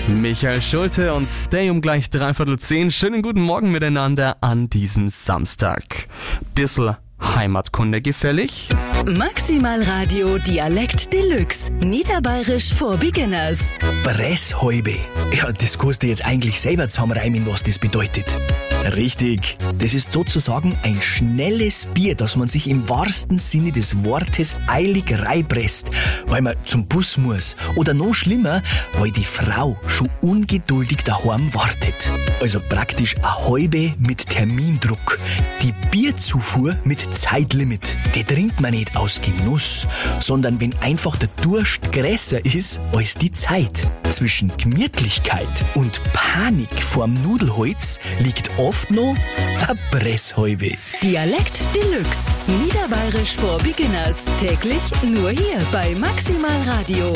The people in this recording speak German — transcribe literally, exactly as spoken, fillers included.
Michael Schulte und Stay um gleich dreiviertel zehn. Schönen guten Morgen miteinander an diesem Samstag. Bissl Heimatkunde gefällig? Maximal Radio Dialekt Deluxe. Niederbayerisch for Beginners. Bresshäube. Ja, das kannst du jetzt eigentlich selber zusammenreimen, was das bedeutet. Richtig. Das ist sozusagen ein schnelles Bier, das man sich im wahrsten Sinne des Wortes eilig reinpresst, weil man zum Bus muss. Oder noch schlimmer, weil die Frau schon ungeduldig daheim wartet. Also praktisch eine Halbe mit Termindruck. Die Bierzufuhr mit Zeitlimit. Die trinkt man nicht aus Genuss, sondern wenn einfach der Durst größer ist als die Zeit. Zwischen Gemütlichkeit und Panik vorm Nudelholz liegt oft noch eine Presshalbe. Dialekt Deluxe. Niederbayerisch for Beginners. Täglich nur hier bei Maximal Radio.